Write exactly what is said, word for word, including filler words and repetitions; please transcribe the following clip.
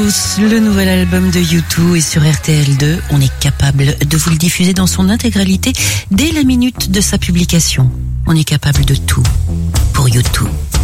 Le nouvel album de U deux est sur R T L deux. On est capable de vous le diffuser dans son intégralité dès la minute de sa publication. On est capable de tout pour U deux.